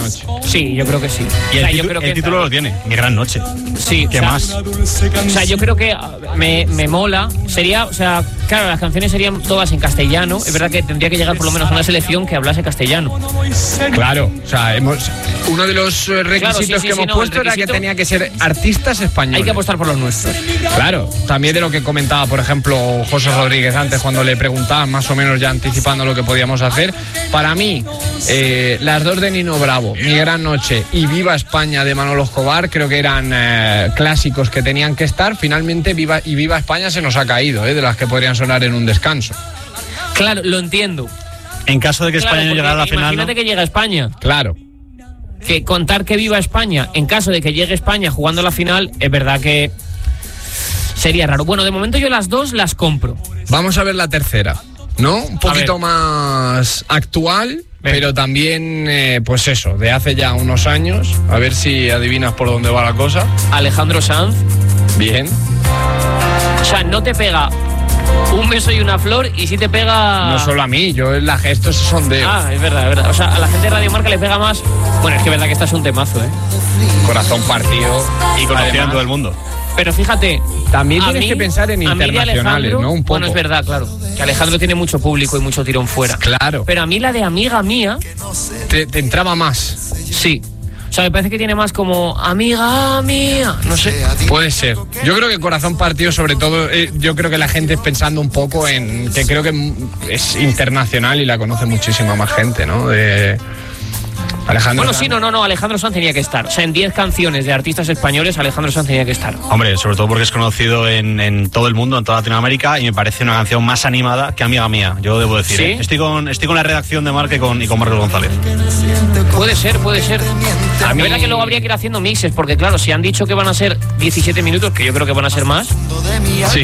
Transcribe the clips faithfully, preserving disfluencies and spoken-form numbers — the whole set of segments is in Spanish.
noche. Sí, yo creo que sí. Y o sea, el, yo titu- creo el que título lo tiene, Mi Gran Noche. Sí, ¿Qué o sea, más? O sea, yo creo que me, me mola. Sería, o sea, claro, las canciones serían todas en castellano. Es verdad que tendría que llegar por lo menos a una selección que hablase castellano. Claro, o sea, hemos uno de los eh, requisitos Claro, sí, sí, que sí, hemos no, puesto el era que requisito- tenía que ser artistas españoles. Hay que apostar por los nuestros. Claro, también de lo que comentaba, por ejemplo, José Rodríguez antes cuando le preguntaban, más o menos ya anticipando lo que podíamos hacer. Para mí, eh, las dos de Nino Bravo, Mi Gran Noche y Viva España de Manolo Escobar, creo que eran eh, clásicos que tenían que estar. Finalmente, Viva y Viva España se nos ha caído, eh, de las que podrían sonar en un descanso. Claro, lo entiendo. En caso de que Claro, España no porque llegara a la final, ¿no? Imagínate que llega España. Claro. Que contar que viva España, en caso de que llegue España jugando la final, es verdad que sería raro. Bueno, de momento yo las dos las compro. Vamos a ver la tercera, ¿no? Un poquito más actual, Venga. pero también, eh, pues eso, de hace ya unos años. A ver si adivinas por dónde va la cosa. Alejandro Sanz. Bien. O sea, no te pega un beso y una flor y sí te pega... No solo a mí, yo en la gesto ese sondeo. Ah, es verdad, es verdad. O sea, a la gente de Radio Marca le pega más... Bueno, es que es verdad que esta es un temazo, ¿eh? Corazón partido. Y conocida en Además, todo el mundo. Pero fíjate... También a tienes mí- que pensar en a mí de internacionales, Alejandro- ¿no? Un poco. Bueno, es verdad, claro. Que Alejandro tiene mucho público y mucho tirón fuera. Claro. Pero a mí la de Amiga Mía... Te, te entraba más. Sí. O sea, me parece que tiene más como amiga mía, no sé. Puede ser. Yo creo que Corazón Partido, sobre todo, eh, yo creo que la gente es pensando un poco en que creo que es internacional y la conoce muchísima más gente, ¿no? De Alejandro Bueno, Sanz. sí, no, no, no, Alejandro Sanz tenía que estar. O sea, en diez canciones de artistas españoles, Alejandro Sanz tenía que estar. Hombre, sobre todo porque es conocido en, en todo el mundo, en toda Latinoamérica, y me parece una canción más animada que Amiga Mía, yo debo decir. ¿Sí? ¿eh? Estoy con estoy con la redacción de Marca y con, y con Marcos González. Puede ser, puede ser. A mí... Es verdad que luego habría que ir haciendo mixes, porque claro, si han dicho que van a ser diecisiete minutos, que yo creo que van a ser más. Sí,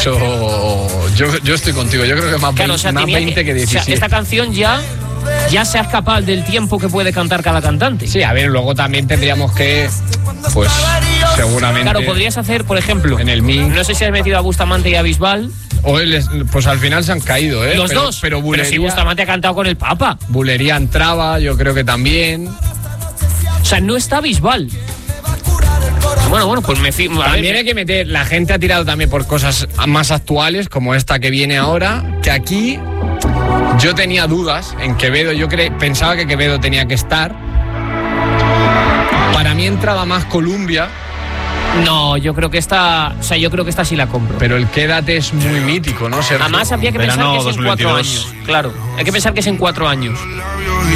eso. Yo, yo estoy contigo. Yo creo que más, Claro, o sea, más tenía veinte que o sea, diecisiete. esta canción ya, ya se escapa del tiempo que puede cantar cada cantante. Sí, a ver, luego también tendríamos que, pues, seguramente. Claro, podrías hacer, por ejemplo, En el mix. no sé si has metido a Bustamante y a Bisbal. O les- pues al final se han caído, ¿eh? Los pero, dos. Pero Pero Bulería, si Bustamante ha cantado con el Papa. Bulería entraba, yo creo que también. O sea, no está Bisbal. Bueno, bueno, pues me fijo. También hay que meter, la gente ha tirado también por cosas más actuales, como esta que viene ahora, que aquí yo tenía dudas en Quevedo, yo cre- pensaba que Quevedo tenía que estar. Para mí entraba más Columbia, No, yo creo que esta. O sea, yo creo que esta sí la compro. pero el Quédate es muy mítico, ¿no? Sergio? Además, habría que pensar Verano que es en dos mil veintidós. cuatro años. Claro, hay que pensar que es en cuatro años.